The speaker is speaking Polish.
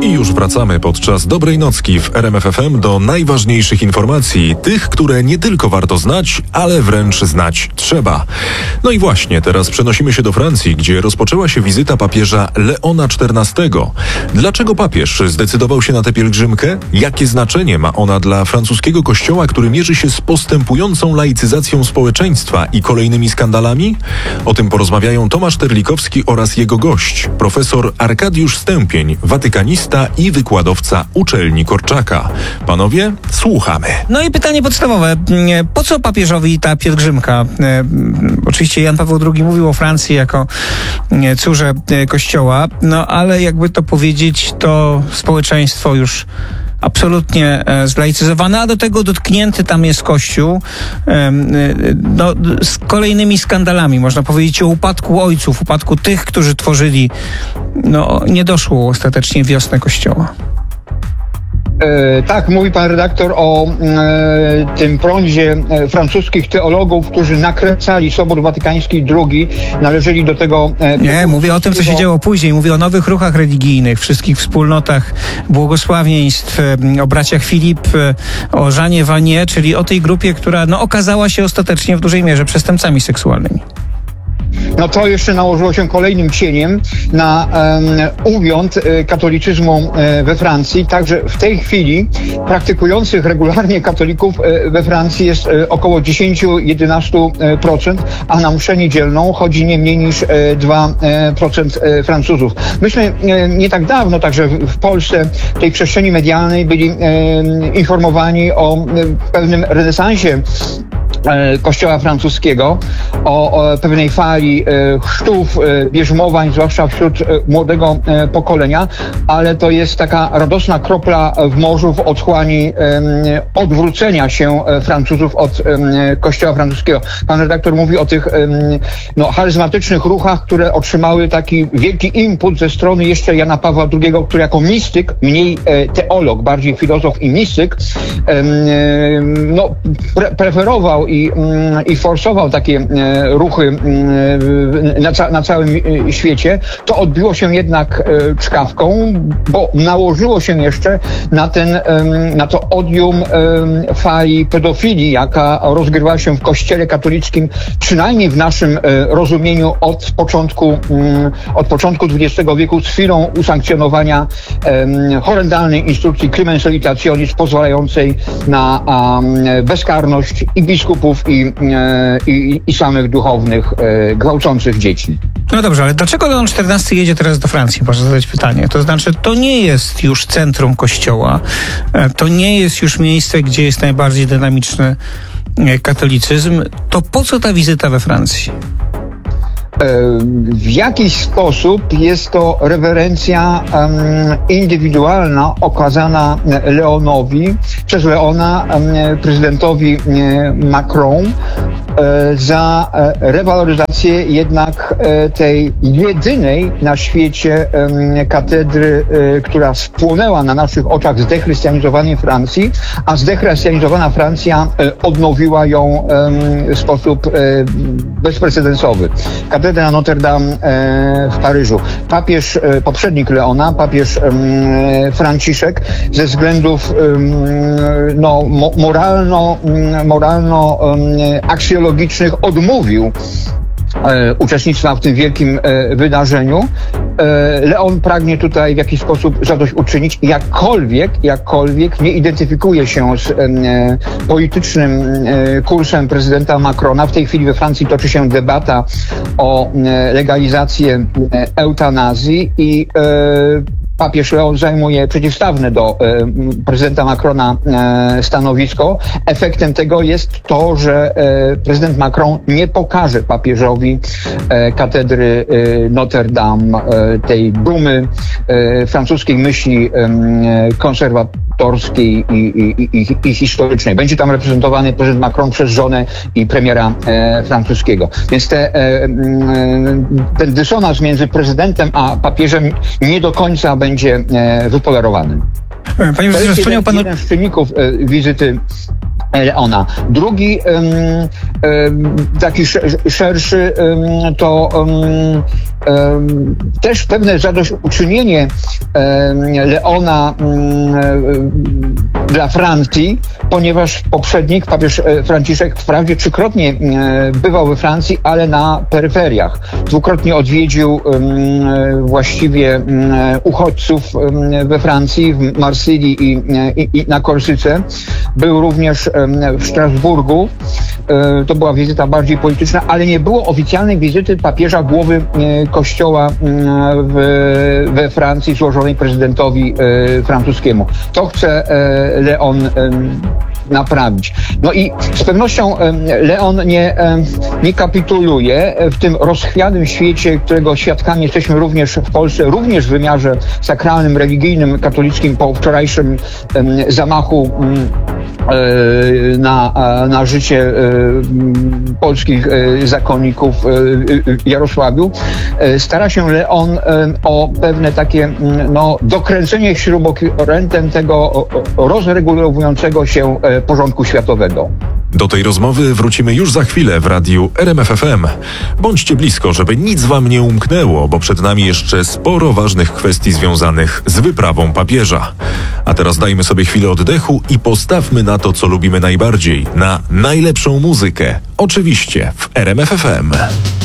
I już wracamy podczas dobrej nocki w RMF FM do najważniejszych informacji, tych, które nie tylko warto znać, ale wręcz znać trzeba. No i właśnie, teraz przenosimy się do Francji, gdzie rozpoczęła się wizyta papieża Leona XIV. Dlaczego papież zdecydował się na tę pielgrzymkę? Jakie znaczenie ma ona dla francuskiego kościoła, który mierzy się z postępującą laicyzacją społeczeństwa i kolejnymi skandalami? O tym porozmawiają Tomasz Terlikowski oraz jego gość, profesor Arkadiusz Stępień, watykanista i wykładowca uczelni Korczaka. Panowie, słuchamy. No i pytanie podstawowe. Po co papieżowi ta pielgrzymka? Oczywiście Jan Paweł II mówił o Francji jako córze Kościoła, no ale jakby to powiedzieć, to społeczeństwo już absolutnie zlaicyzowane, a do tego dotknięty tam jest Kościół z kolejnymi skandalami. Można powiedzieć o upadku ojców, upadku tych, którzy tworzyli. Nie doszło ostatecznie wiosnę Kościoła. Tak, mówi pan redaktor o tym prądzie francuskich teologów, którzy nakręcali Sobór Watykański II, należeli do tego... Nie, mówię o tym, co się działo później. Mówię o nowych ruchach religijnych, wszystkich wspólnotach błogosławieństw, o braciach Filip, o Żanie Vanier, czyli o tej grupie, która okazała się ostatecznie w dużej mierze przestępcami seksualnymi. No to jeszcze nałożyło się kolejnym cieniem na uwiąd katolicyzmu we Francji. Także w tej chwili praktykujących regularnie katolików we Francji jest około 10-11%, a na mszę niedzielną chodzi nie mniej niż 2% Francuzów. Myśmy nie tak dawno, także w Polsce, w tej przestrzeni medialnej byli informowani o pewnym renesansie Kościoła francuskiego, o pewnej fali chrztów, bierzmowań, zwłaszcza wśród młodego pokolenia, ale to jest taka radosna kropla w morzu w otchłani odwrócenia się Francuzów od Kościoła francuskiego. Pan redaktor mówi o tych charyzmatycznych ruchach, które otrzymały taki wielki impuls ze strony jeszcze Jana Pawła II, który jako mistyk, mniej teolog, bardziej filozof i mistyk, preferował i forsował takie ruchy na całym świecie. To odbiło się jednak czkawką, bo nałożyło się jeszcze na to odium fali pedofilii, jaka rozgrywała się w Kościele katolickim, przynajmniej w naszym rozumieniu od początku XX wieku, z chwilą usankcjonowania horrendalnej instrukcji Crimen Salutationis, pozwalającej na bezkarność i biskupów, i samych duchownych gwałcących dzieci. No dobrze, ale dlaczego Leon XIV jedzie teraz do Francji? Można zadać pytanie. To znaczy, to nie jest już centrum Kościoła, to nie jest już miejsce, gdzie jest najbardziej dynamiczny katolicyzm. To po co ta wizyta we Francji? W jakiś sposób jest to rewerencja indywidualna okazana Leonowi, przez Leona prezydentowi Macron, za rewaloryzację jednak tej jedynej na świecie katedry, która spłonęła na naszych oczach zdechrystianizowanej Francji, a zdechrystianizowana Francja odnowiła ją w sposób bezprecedensowy. Katedra Notre Dame w Paryżu. Papież, poprzednik Leona, papież Franciszek, ze względów moralno-aksjologicznych odmówił uczestnictwa w tym wielkim wydarzeniu. Leon pragnie tutaj w jakiś sposób zadośćuczynić, jakkolwiek nie identyfikuje się z politycznym kursem prezydenta Macrona. W tej chwili we Francji toczy się debata o legalizację eutanazji i papież Leon zajmuje przeciwstawne do prezydenta Macrona stanowisko. Efektem tego jest to, że prezydent Macron nie pokaże papieżowi katedry Notre Dame, tej dumy francuskiej myśli konserwatorskiej i historycznej. Będzie tam reprezentowany prezydent Macron przez żonę i premiera francuskiego. Więc ten dysonans między prezydentem a papieżem nie do końca będzie wypolerowany. Panie profesorze, wspomniał pan jeden z czynników wizyty Leona. Drugi, taki szerszy, to też pewne zadośćuczynienie Leona dla Francji, ponieważ poprzednik, papież Franciszek, wprawdzie trzykrotnie bywał we Francji, ale na peryferiach. Dwukrotnie odwiedził właściwie uchodźców we Francji, w Marsylii i na Korsyce. Był również w Strasburgu. To była wizyta bardziej polityczna, ale nie było oficjalnej wizyty papieża, głowy kościoła we Francji złożonej prezydentowi francuskiemu. To chce Leon naprawić. No i z pewnością Leon nie kapituluje w tym rozchwianym świecie, którego świadkami jesteśmy również w Polsce, również w wymiarze sakralnym, religijnym, katolickim po wczorajszym zamachu na życie polskich zakonników w Jarosławiu. Stara się Leon o pewne takie dokręcenie śrubokrętem tego rozregulowującego się porządku światowego. Do tej rozmowy wrócimy już za chwilę w radiu RMF FM. Bądźcie blisko, żeby nic wam nie umknęło, bo przed nami jeszcze sporo ważnych kwestii związanych z wyprawą papieża. A teraz dajmy sobie chwilę oddechu i postawmy na to, co lubimy najbardziej, na najlepszą muzykę. Oczywiście w RMF FM.